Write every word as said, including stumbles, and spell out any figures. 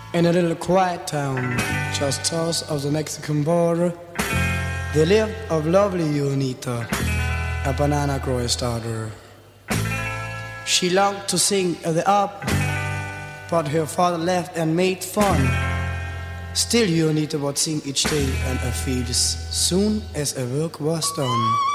In a little quiet town just south of the Mexican border, there lived a lovely Juanita, a banana grower's daughter. She longed to sing at the opera, but her father left and made fun. Still Juanita would sing each day in her fields soon as her work was done.